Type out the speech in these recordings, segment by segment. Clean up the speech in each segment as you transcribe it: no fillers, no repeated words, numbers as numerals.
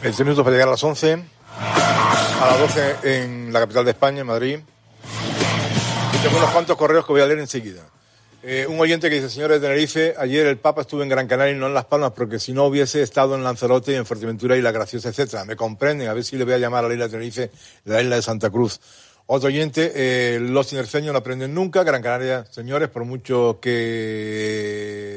20 minutos para llegar a las 11, a las 12 en la capital de España, en Madrid. Y tengo unos cuantos correos que voy a leer enseguida. Un oyente que dice: señores de Tenerife, ayer el Papa estuvo en Gran Canaria y no en Las Palmas, porque si no hubiese estado en Lanzarote y en Fuerteventura y La Graciosa, etcétera. Me comprenden, a ver si le voy a llamar a la isla de Tenerife la isla de Santa Cruz. Otro oyente: los tinerfeños no aprenden nunca. Gran Canaria, señores, por mucho que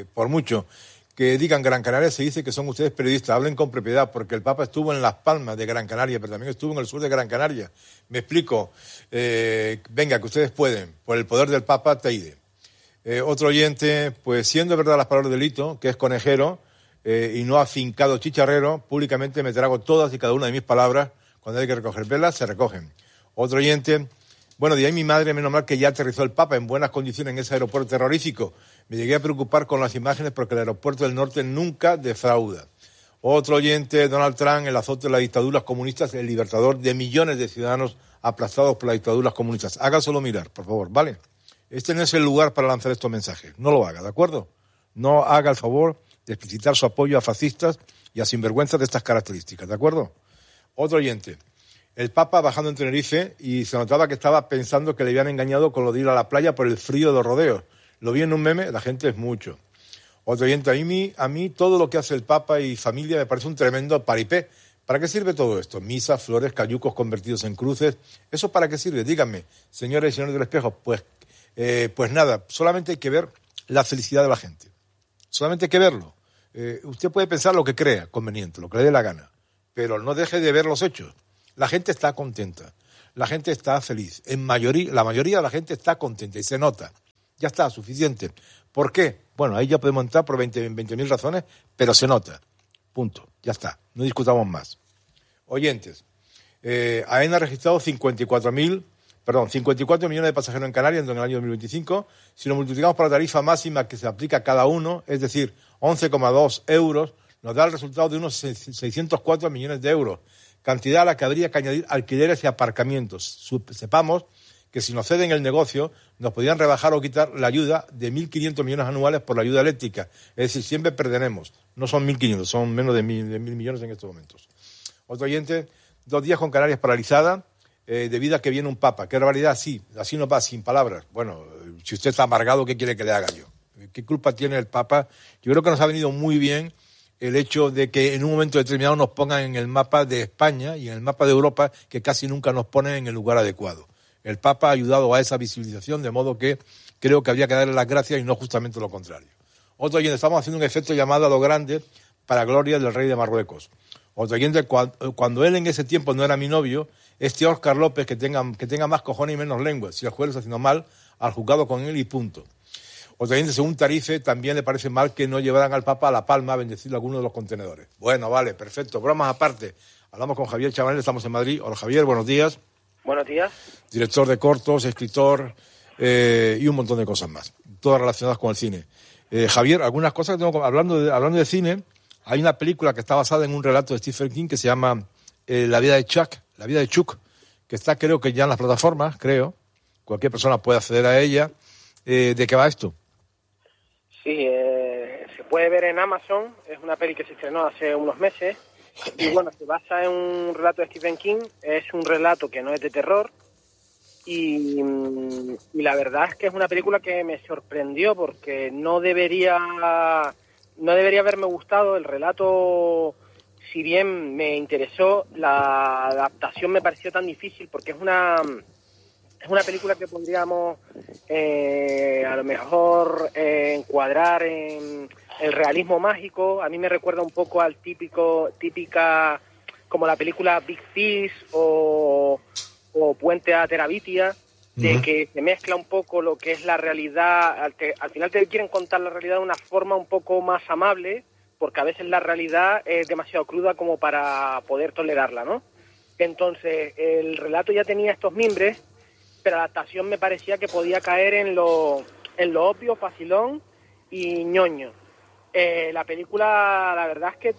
digan Gran Canaria, se dice que son ustedes periodistas. Hablen con propiedad, porque el Papa estuvo en Las Palmas de Gran Canaria, pero también estuvo en el sur de Gran Canaria. Me explico. Venga, que ustedes pueden. Por el poder del Papa, Teide. Otro oyente: pues siendo verdad las palabras de Lito, que es conejero y no afincado chicharrero, públicamente me trago todas y cada una de mis palabras. Cuando hay que recoger velas, se recogen. Otro oyente: bueno, de ahí mi madre, menos mal que ya aterrizó el Papa en buenas condiciones en ese aeropuerto terrorífico. Me llegué a preocupar con las imágenes porque el aeropuerto del norte nunca defrauda. Otro oyente: Donald Trump, el azote de las dictaduras comunistas, el libertador de millones de ciudadanos aplastados por las dictaduras comunistas. Hágaselo mirar, por favor, ¿vale? Este no es el lugar para lanzar estos mensajes. No lo haga, ¿de acuerdo? No haga el favor de explicitar su apoyo a fascistas y a sinvergüenzas de estas características, ¿de acuerdo? Otro oyente: el Papa bajando en Tenerife y se notaba que estaba pensando que le habían engañado con lo de ir a la playa por el frío de los rodeos. Lo vi en un meme, la gente es mucho. Otro oyente: a mí todo lo que hace el Papa y familia me parece un tremendo paripé. ¿Para qué sirve todo esto? Misas, flores, cayucos convertidos en cruces. ¿Eso para qué sirve? Díganme, señores y señores del espejo. Pues nada, solamente hay que ver la felicidad de la gente. Solamente hay que verlo. Usted puede pensar lo que crea conveniente, lo que le dé la gana, pero no deje de ver los hechos. La gente está contenta, la gente está feliz. La mayoría de la gente está contenta y se nota. Ya está, suficiente. ¿Por qué? Bueno, ahí ya podemos entrar por 20.000 razones, pero se nota. Punto. Ya está. No discutamos más. Oyentes. AENA ha registrado 54 millones de pasajeros en Canarias en el año 2025. Si lo multiplicamos por la tarifa máxima que se aplica a cada uno, es decir, 11,2 euros, nos da el resultado de unos 604 millones de euros. Cantidad a la que habría que añadir alquileres y aparcamientos. Sepamos que si nos ceden el negocio, nos podrían rebajar o quitar la ayuda de 1.500 millones anuales por la ayuda eléctrica. Es decir, siempre perderemos. No son 1.500, son menos de 1.000 millones en estos momentos. Otro oyente: 2 días con Canarias paralizada debido a que viene un Papa. ¿Qué barbaridad? Sí, así no va, sin palabras. Bueno, si usted está amargado, ¿qué quiere que le haga yo? ¿Qué culpa tiene el Papa? Yo creo que nos ha venido muy bien el hecho de que en un momento determinado nos pongan en el mapa de España y en el mapa de Europa, que casi nunca nos ponen en el lugar adecuado. El Papa ha ayudado a esa visibilización, de modo que creo que habría que darle las gracias y no justamente lo contrario. Otro oyente: estamos haciendo un efecto llamado a lo grande para gloria del rey de Marruecos. Otro oyente: cuando él en ese tiempo no era mi novio, este Óscar López que tenga más cojones y menos lengua. Si el juez lo está haciendo mal, al juzgado con él y punto. Otro oyente: según Tarife, también le parece mal que no llevaran al Papa a La Palma a bendecir alguno de los contenedores. Bueno, vale, perfecto. Bromas aparte. Hablamos con Javier Chabanel, estamos en Madrid. Hola, Javier, buenos días. Buenos días. Director de cortos, escritor y un montón de cosas más, todas relacionadas con el cine. Javier, algunas cosas que tengo hablando de cine. Hay una película que está basada en un relato de Stephen King que se llama La vida de Chuck, que está, creo que ya en las plataformas, creo. Cualquier persona puede acceder a ella. ¿De qué va esto? Sí, se puede ver en Amazon. Es una peli que se estrenó hace unos meses. Y bueno, se basa en un relato de Stephen King. Es un relato que no es de terror. Y la verdad es que es una película que me sorprendió porque no debería haberme gustado. El relato, si bien me interesó, la adaptación me pareció tan difícil porque es una película que podríamos a lo mejor encuadrar en el realismo mágico. A mí me recuerda un poco al típica como la película Big Fish o Puente a Terabitia, de que se mezcla un poco lo que es la realidad. Al final te quieren contar la realidad de una forma un poco más amable, porque a veces la realidad es demasiado cruda como para poder tolerarla, ¿no? Entonces, el relato ya tenía estos mimbres, pero la adaptación me parecía que podía caer en lo obvio, facilón y ñoño. La película, la verdad es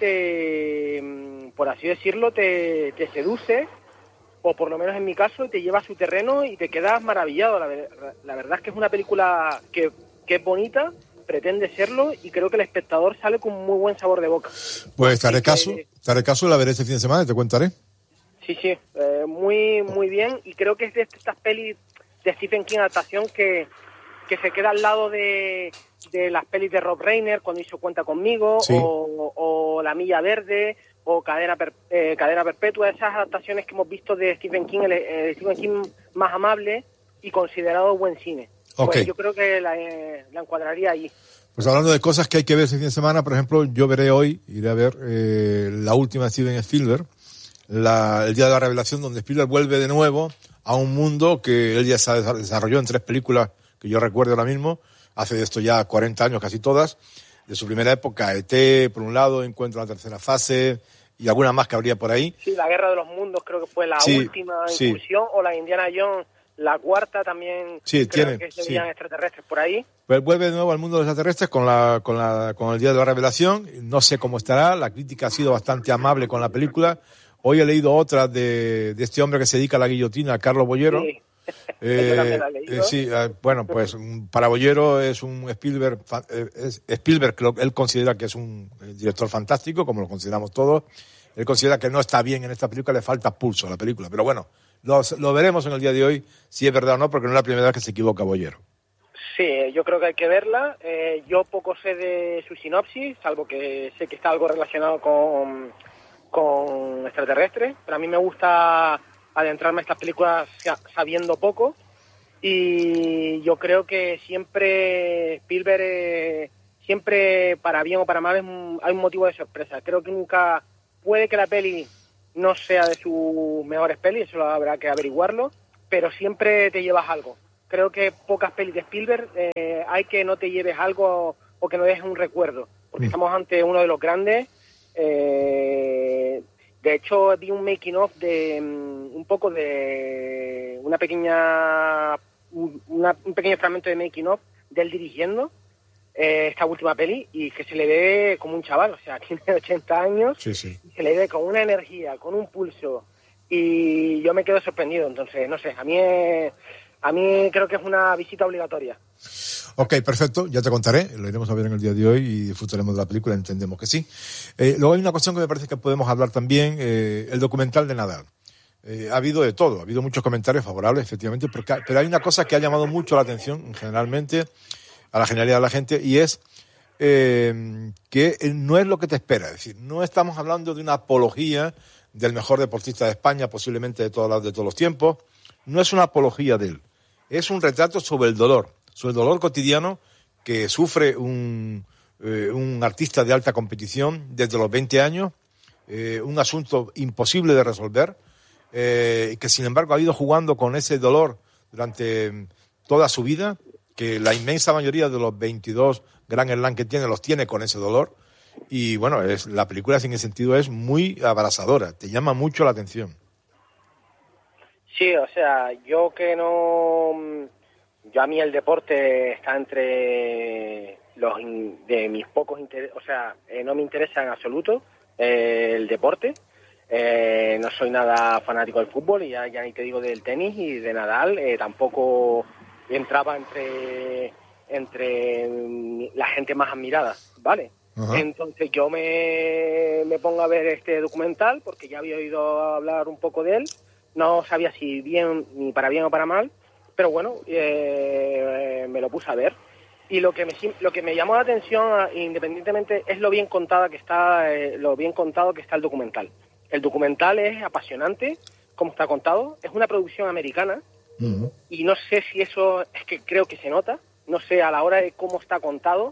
que por así decirlo, te seduce, o por lo menos en mi caso, te lleva a su terreno y te quedas maravillado. La verdad es que es una película que es bonita, pretende serlo, y creo que el espectador sale con muy buen sabor de boca. Pues te haré Te haré caso, la veré este fin de semana y te contaré. Sí, muy bien, y creo que es de estas pelis de Stephen King adaptación que se queda al lado de las pelis de Rob Reiner cuando hizo Cuenta Conmigo, sí. o La Milla Verde, o Cadena Perpetua, esas adaptaciones que hemos visto de Stephen King, el Stephen King más amable y considerado buen cine. Okay. Pues yo creo que la encuadraría ahí. Pues hablando de cosas que hay que ver este fin de semana, por ejemplo, yo iré a ver la última de Steven Spielberg, el Día de la Revelación, donde Spielberg vuelve de nuevo a un mundo que él ya se desarrolló en 3 películas que yo recuerdo ahora mismo, hace de esto ya 40 años casi todas, de su primera época, E.T., por un lado, Encuentro en la tercera fase, y alguna más que habría por ahí. Sí, La Guerra de los Mundos creo que fue la última incursión, o la Indiana Jones, la cuarta también, creo que se veían extraterrestres por ahí. Pues vuelve de nuevo al mundo de los extraterrestres con el Día de la Revelación. No sé cómo estará, la crítica ha sido bastante amable con la película. Hoy he leído otra de este hombre que se dedica a la guillotina, Carlos Boyero. Sí. Yo también la he leído. Bueno, pues para Boyero es un Spielberg, él considera que es un director fantástico, como lo consideramos todos. Él considera que no está bien en esta película, le falta pulso a la película. Pero bueno, lo veremos en el día de hoy, si es verdad o no, porque no es la primera vez que se equivoca Boyero. Sí, yo creo que hay que verla. Yo poco sé de su sinopsis, salvo que sé que está algo relacionado con extraterrestres, pero a mí me gusta adentrarme a estas películas sabiendo poco, y yo creo que siempre Spielberg, siempre para bien o para mal, hay un motivo de sorpresa. Creo que nunca, puede que la peli no sea de sus mejores pelis, eso habrá que averiguarlo, pero siempre te llevas algo. Creo que pocas pelis de Spielberg hay que no te lleves algo o que no dejes un recuerdo, porque estamos ante uno de los grandes. De hecho, vi un making of de un poco de un pequeño fragmento de making of de él dirigiendo esta última peli, y que se le ve como un chaval, o sea, tiene 80 años, sí. Y se le ve con una energía, con un pulso, y yo me quedo sorprendido. Entonces, no sé, a mí creo que es una visita obligatoria. Ok, perfecto, ya te contaré, lo iremos a ver en el día de hoy y disfrutaremos de la película, entendemos que sí. Luego hay una cuestión que me parece que podemos hablar también, el documental de Nadal. Ha habido de todo, ha habido muchos comentarios favorables, efectivamente, pero hay una cosa que ha llamado mucho la atención, generalmente, a la generalidad de la gente, y es que no es lo que te espera. Es decir, no estamos hablando de una apología del mejor deportista de España, posiblemente de todos los tiempos. No es una apología de él, es un retrato sobre el dolor cotidiano que sufre un artista de alta competición desde los 20 años, un asunto imposible de resolver, que sin embargo ha ido jugando con ese dolor durante toda su vida, que la inmensa mayoría de los 22 Grand Slam que tiene con ese dolor. Y bueno, la película en ese sentido es muy abrasadora, te llama mucho la atención. Sí, o sea, yo a mí el deporte está entre de mis pocos intereses, o sea, no me interesa en absoluto el deporte. No soy nada fanático del fútbol, y ya ni te digo del tenis y de Nadal, tampoco entraba entre la gente más admirada, ¿vale? Uh-huh. Entonces yo me pongo a ver este documental porque ya había oído hablar un poco de él, no sabía si bien, ni para bien o para mal, pero bueno, me lo puse a ver. Y lo que me llamó la atención, independientemente, es lo bien contado que está el documental. El documental es apasionante, como está contado. Es una producción americana, uh-huh. Y no sé si eso, es que creo que se nota, no sé, a la hora de cómo está contado,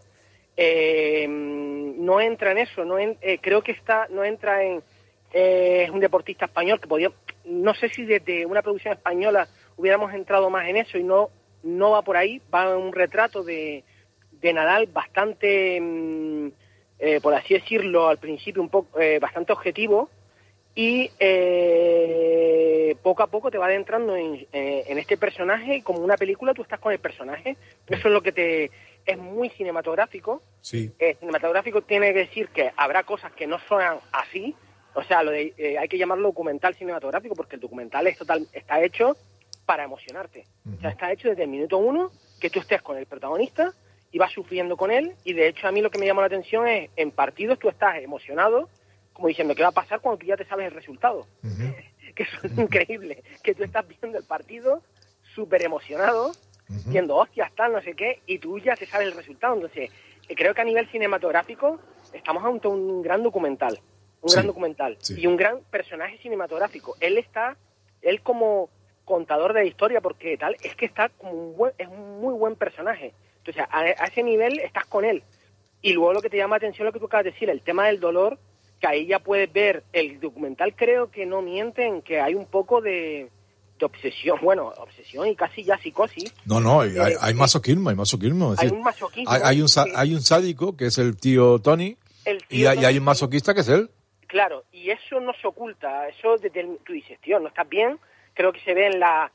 no entra en eso, creo que no entra en es un deportista español que podía, no sé si desde una producción española hubiéramos entrado más en eso, y no va por ahí, va en un retrato de Nadal bastante, por así decirlo, al principio un poco bastante objetivo, y poco a poco te va adentrando en este personaje, y como una película tú estás con el personaje. Eso es lo que es muy cinematográfico. Sí. Cinematográfico tiene que decir que habrá cosas que no suenan así, o sea, hay que llamarlo documental cinematográfico, porque el documental está hecho para emocionarte. Uh-huh. O sea, está hecho desde el minuto 1 que tú estés con el protagonista y vas sufriendo con él, y de hecho a mí lo que me llama la atención es, en partidos tú estás emocionado como diciendo, ¿qué va a pasar cuando tú ya te sabes el resultado? Que eso es increíble, que tú estás viendo el partido súper emocionado, viendo hostias, tal, no sé qué, y tú ya te sabes el resultado. Entonces, creo que a nivel cinematográfico estamos ante un gran documental, gran documental, y un gran personaje cinematográfico. Él como contador de la historia, porque tal, es que está como es un muy buen personaje. Entonces, a ese nivel estás con él. Y luego lo que te llama la atención, lo que tú acabas de decir, el tema del dolor, que ahí ya puedes ver, el documental creo que no miente en que hay un poco de obsesión, obsesión y casi ya psicosis. No, hay masoquismo, Es decir, hay un masoquismo. Hay un sádico, que es el tío Tony, y hay un masoquista, que es él. Claro, y eso no se oculta, eso tú dices, tío, no estás bien, creo que se ve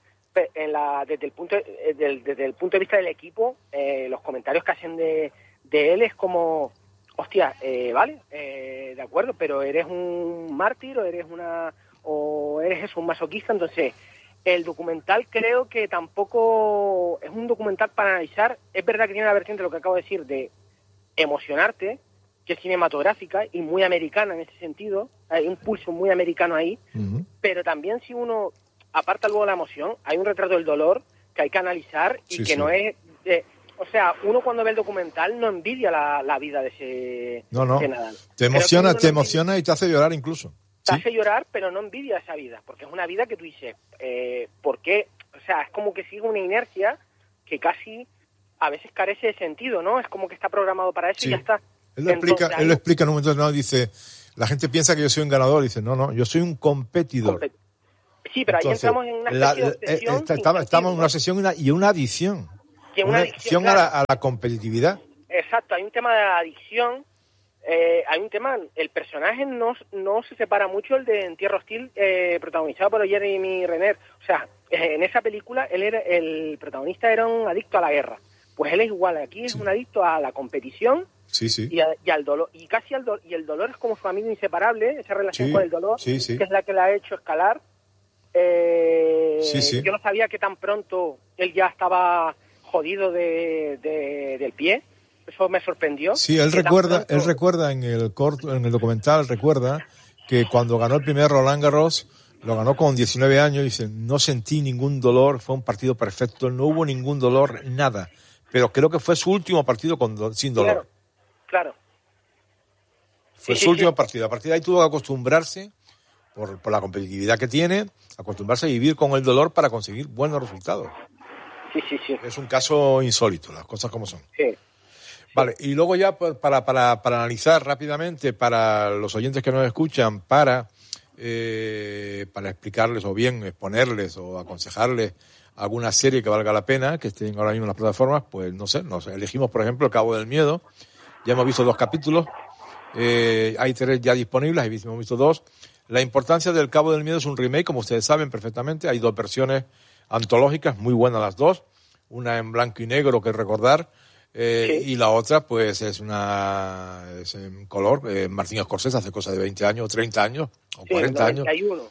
desde el punto de vista del equipo, los comentarios que hacen de él es como, hostia, vale, de acuerdo, pero eres un mártir o eres un masoquista. Entonces el documental creo que tampoco es un documental para analizar. Es verdad que tiene la vertiente, lo que acabo de decir, de emocionarte, que es cinematográfica y muy americana en ese sentido, hay un pulso muy americano ahí, pero también si uno aparta luego la emoción, hay un retrato del dolor que hay que analizar y no es... o sea, uno cuando ve el documental no envidia la vida de ese de Nadal. Te emociona y te hace llorar incluso. Te hace llorar, pero no envidia esa vida, porque es una vida que tú dices, ¿por qué? O sea, es como que sigue una inercia que casi a veces carece de sentido, ¿no? Es como que está programado para eso y ya está. Él lo explica en un momento determinado, dice, la gente piensa que yo soy un ganador, dice, no, yo soy un competidor. Sí, pero entonces, ahí entramos en una especie de obsesión. Estamos en una obsesión y una adicción. Una adicción a la competitividad. Exacto, hay un tema de adicción, hay un tema, el personaje no se separa mucho el de Tierra Hostil, protagonizado por Jeremy Renner. O sea, en esa película el protagonista era un adicto a la guerra. Pues él es igual, aquí es un adicto a la competición. Sí. Y al dolor, y casi y el dolor es como su amigo inseparable, esa relación con el dolor, que es la que le ha hecho escalar. Yo no sabía que tan pronto él ya estaba jodido del pie, eso me sorprendió. Sí, él recuerda en el documental, recuerda que cuando ganó el primer Roland Garros, lo ganó con 19 años, y dice, no sentí ningún dolor, fue un partido perfecto, no hubo ningún dolor, nada, pero creo que fue su último partido sin dolor. Claro. Fue su último partido. A partir de ahí tuvo que acostumbrarse, por la competitividad que tiene, acostumbrarse a vivir con el dolor para conseguir buenos resultados. Sí. Es un caso insólito, las cosas como son. Sí. Vale, y luego ya para analizar rápidamente para los oyentes que nos escuchan, para explicarles o bien exponerles o aconsejarles alguna serie que valga la pena, que estén ahora mismo en las plataformas, pues no sé, nos elegimos por ejemplo El Cabo del Miedo. Ya hemos visto 2 capítulos, hay 3 ya disponibles, hemos visto 2. La importancia del Cabo del Miedo es un remake, como ustedes saben perfectamente. Hay 2 versiones antológicas, muy buenas las 2. Una en blanco y negro, que recordar, y la otra pues es en color. Martin Scorsese hace cosa de 20 años, o 30 años, o 40 años.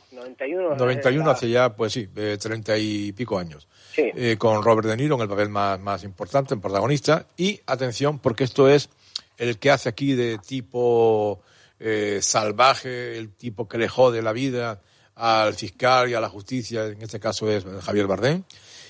91 hace ya, pues sí, 30 y pico años. Sí. Con Robert De Niro en el papel más importante, en protagonista. Y atención, porque esto es el que hace aquí de tipo salvaje, el tipo que le jode la vida al fiscal y a la justicia, en este caso es Javier Bardem,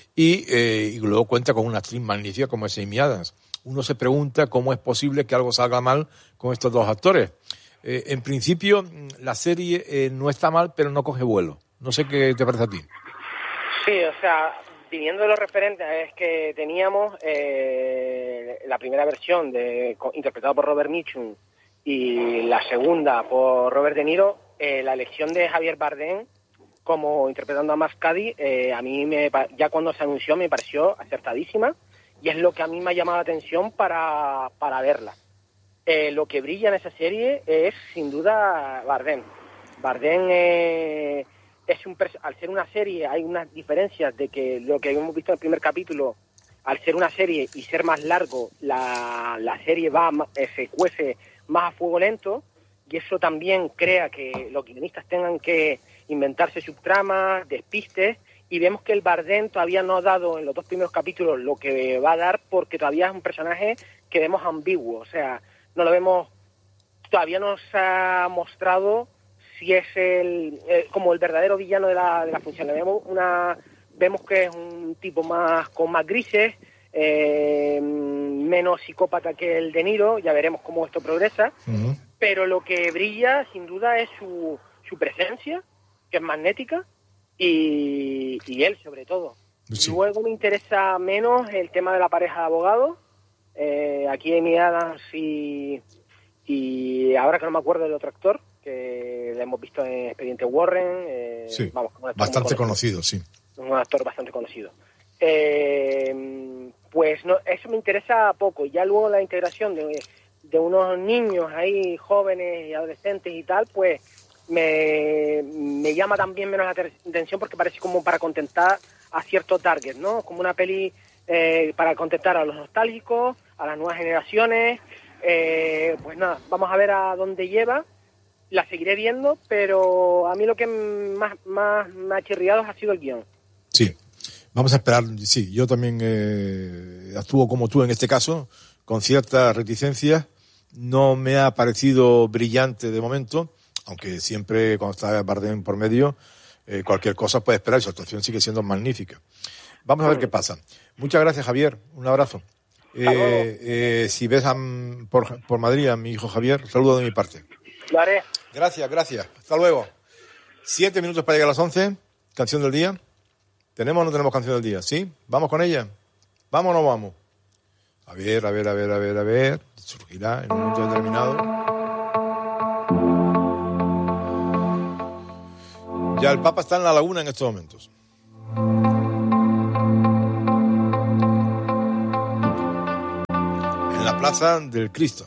y luego cuenta con una actriz magnífica como es Amy Adams. Uno se pregunta cómo es posible que algo salga mal con estos 2 actores. En principio, la serie no está mal, pero no coge vuelo. No sé qué te parece a ti. Sí, o sea, viniendo de los referentes es que teníamos la primera versión interpretada por Robert Mitchum y la segunda por Robert De Niro, la elección de Javier Bardem como interpretando a Max Cady, a mí ya cuando se anunció me pareció acertadísima y es lo que a mí me ha llamado la atención para verla. Lo que brilla en esa serie es sin duda Bardem. Bardem al ser una serie hay unas diferencias de que lo que hemos visto en el primer capítulo, al ser una serie y ser más largo, la serie se cuece más a fuego lento, y eso también crea que los guionistas tengan que inventarse subtramas, despistes, y vemos que el Bardem todavía no ha dado en los 2 primeros capítulos lo que va a dar, porque todavía es un personaje que vemos ambiguo, o sea, no lo vemos todavía no se ha mostrado si es como el verdadero villano de la función. Vemos que es un tipo con más grises, menos psicópata que el De Niro, ya veremos cómo esto progresa, pero lo que brilla sin duda es su presencia, que es magnética, y él sobre todo. Sí. Luego me interesa menos el tema de la pareja de abogados, aquí Amy Adams y ahora que no me acuerdo del otro actor, que le hemos visto en Expediente Warren. Sí, bastante conocido, sí. Un actor bastante conocido. Pues no, eso me interesa poco. Ya luego la integración de unos niños ahí, jóvenes y adolescentes y tal, pues me llama también menos la atención, porque parece como para contentar a cierto target, ¿no? Como una peli para contentar a los nostálgicos, a las nuevas generaciones. Pues nada, vamos a ver a dónde lleva. La seguiré viendo, pero a mí lo que más me ha chirriado ha sido el guión. Sí, vamos a esperar. Sí, yo también actúo como tú en este caso, con cierta reticencia. No me ha parecido brillante de momento, aunque siempre cuando está Bardem por medio, cualquier cosa puede esperar y su actuación sigue siendo magnífica. Vamos a ver qué pasa. Muchas gracias, Javier. Un abrazo. Si ves por Madrid a mi hijo Javier, saludo de mi parte. Lo haré. Gracias. Hasta luego. 7 minutos para llegar a las 11. Canción del día. ¿Tenemos o no tenemos canción del día? ¿Sí? ¿Vamos con ella? ¿Vamos o no vamos? A ver. Surgirá en un momento determinado. Ya el Papa está en la laguna en estos momentos. En la Plaza del Cristo.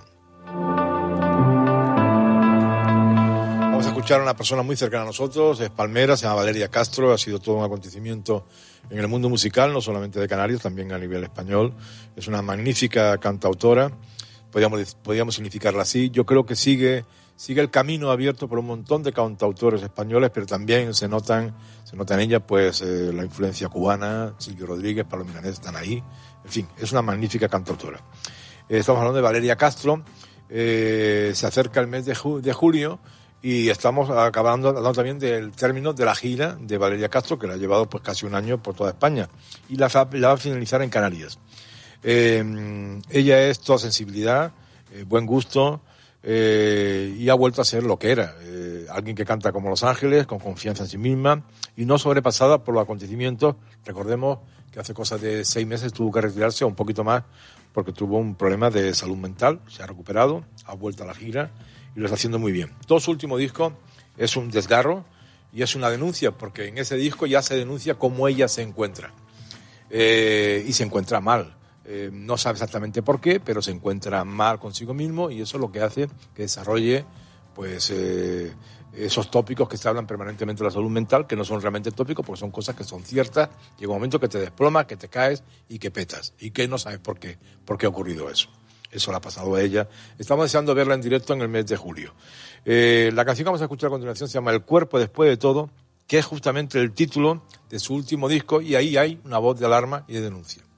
Vamos a escuchar a una persona muy cercana a nosotros, es palmera, se llama Valeria Castro, ha sido todo un acontecimiento en el mundo musical, no solamente de Canarias, también a nivel español. Es una magnífica cantautora, podríamos significarla así. Yo creo que sigue el camino abierto por un montón de cantautores españoles, pero también se nota en ella pues la influencia cubana, Silvio Rodríguez, Pablo Milanés están ahí. En fin, es una magnífica cantautora. Estamos hablando de Valeria Castro. Se acerca el mes de julio y estamos hablando también del término de la gira de Valeria Castro, que la ha llevado pues casi un año por toda España y la va a finalizar en Canarias. Ella es toda sensibilidad, buen gusto, y ha vuelto a ser lo que era, alguien que canta como Los Ángeles, con confianza en sí misma y no sobrepasada por los acontecimientos. Recordemos que hace cosa de 6 meses tuvo que retirarse, o un poquito más, porque tuvo un problema de salud mental. Se ha recuperado, ha vuelto a la gira y lo está haciendo muy bien. Todo su último disco es un desgarro y es una denuncia, porque en ese disco ya se denuncia cómo ella se encuentra, y se encuentra mal. No sabe exactamente por qué, pero se encuentra mal consigo mismo, y eso es lo que hace que desarrolle pues esos tópicos que se hablan permanentemente de la salud mental, que no son realmente tópicos, porque son cosas que son ciertas. Llega un momento que te desplomas, que te caes y que petas, y que no sabes por qué ha ocurrido eso. Eso le ha pasado a ella. Estamos deseando verla en directo en el mes de julio. La canción que vamos a escuchar a continuación se llama El cuerpo después de todo, que es justamente el título de su último disco, y ahí hay una voz de alarma y de denuncia.